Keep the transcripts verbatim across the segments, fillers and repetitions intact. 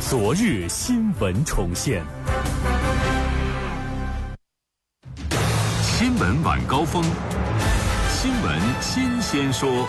昨日新闻重现。新闻晚高峰，新闻新鲜说。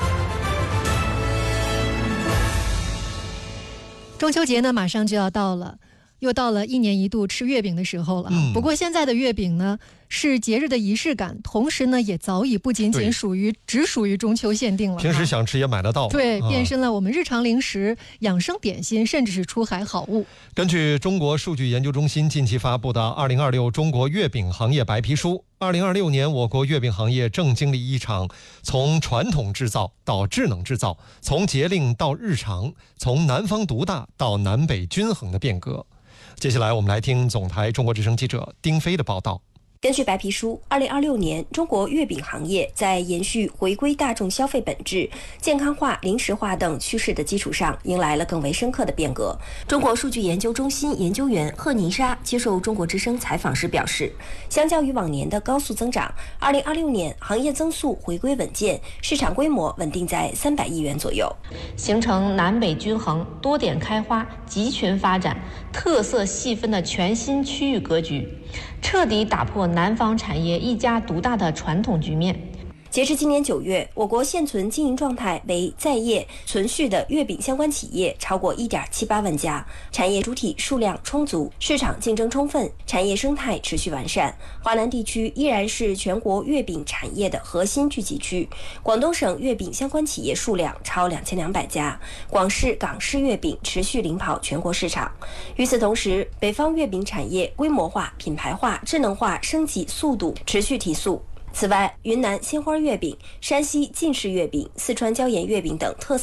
中秋节呢，马上就要到了，又到了一年一度吃月饼的时候了。嗯、不过现在的月饼呢，是节日的仪式感，同时呢，也早已不仅仅属于只属于中秋限定了。 平时想吃也买得到。 对，变身了我们日常零食、养生点心，甚至是出海好物。 根据中国数据研究中心近期发布的《二零二六中国月饼行业白皮书》，二零二六年我国月饼行业正经历一场从传统制造到智能制造，从节令到日常，从南方独大到南北均衡的变革。接下来我们来听总台中国之声记者丁飞的报道。 根据白皮书，二零二六年中国月饼行业在延续回归大众消费本质、健康化、零食化等趋势的基础上，迎来了更为深刻的变革。中国数据研究中心研究员贺妮莎接受中国之声采访时表示，相较于往年的高速增长，二零二六年行业增速回归稳健，市场规模稳定在三百亿元左右， 形成南北均衡、多点开花、集群发展、特色细分的全新区域格局，彻底打破南方产业一家独大的传统局面。 截至今年九月，我国现存经营状态为在业存续的月饼相关企业超过 一点七八万家，产业主体数量充足，市场竞争充分，产业生态持续完善。华南地区依然是全国月饼产业的核心聚集区，广东省月饼相关企业数量超两千两百家，广式、港式月饼持续领跑全国市场。与此同时，北方月饼产业规模化、品牌化、智能化升级速度持续提速。此外，云南鲜花月饼、山西晋式月饼、四川椒盐月饼等特色